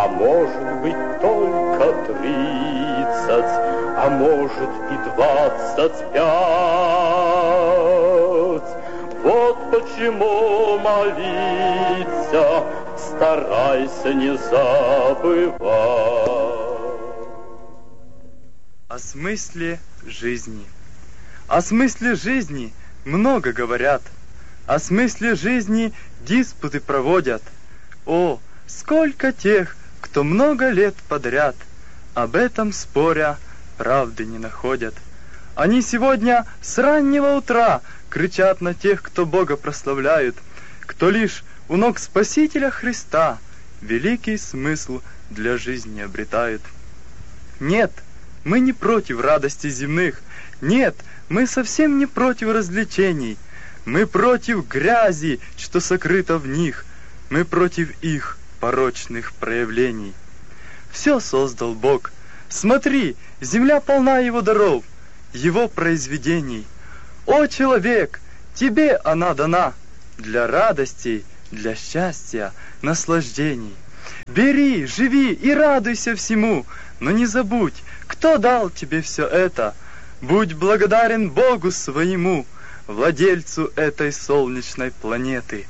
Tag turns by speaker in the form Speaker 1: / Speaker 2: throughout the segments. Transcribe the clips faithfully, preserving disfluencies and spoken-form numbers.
Speaker 1: а может быть только тридцать, а может и двадцать пять. Вот почему молиться старайся не забывать.
Speaker 2: О смысле жизни. О смысле жизни много говорят. О смысле жизни диспуты проводят. О, сколько тех, кто много лет подряд об этом споря правды не находят. Они сегодня с раннего утра кричат на тех, кто Бога прославляют, кто лишь у ног Спасителя Христа великий смысл для жизни обретает. Нет, мы не против радостей земных, нет, мы совсем не против развлечений, мы против грязи, что сокрыто в них, мы против их порочных проявлений. Все создал Бог. Смотри, земля полна Его даров, Его произведений. О, человек, тебе она дана для радостей, для счастья, наслаждений. Бери, живи и радуйся всему, но не забудь, кто дал тебе все это. Будь благодарен Богу своему, владельцу этой солнечной планеты.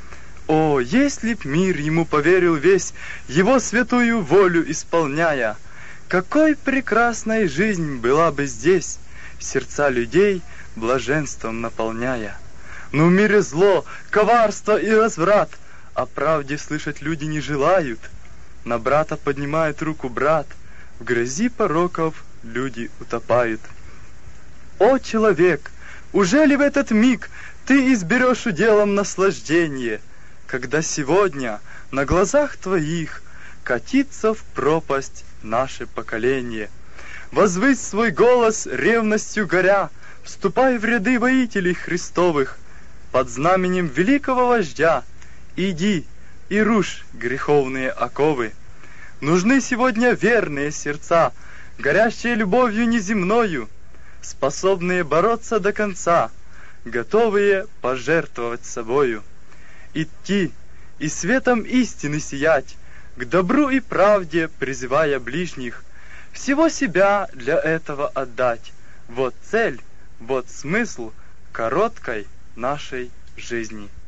Speaker 2: О, если б мир ему поверил весь, его святую волю исполняя, какой прекрасной жизнь была бы здесь, сердца людей блаженством наполняя. Но в мире зло, коварство и разврат, о правде слышать люди не желают. На брата поднимает руку брат, в грязи пороков люди утопают. О, человек, ужели в этот миг ты изберешь уделом наслаждение, когда сегодня на глазах твоих катится в пропасть наше поколение? Возвысь свой голос ревностью горя, вступай в ряды воителей Христовых, под знаменем великого вождя иди и рушь греховные оковы. Нужны сегодня верные сердца, горящие любовью неземною, способные бороться до конца, готовые пожертвовать собою. Идти и светом истины сиять, к добру и правде призывая ближних, всего себя для этого отдать. Вот цель, вот смысл короткой нашей жизни.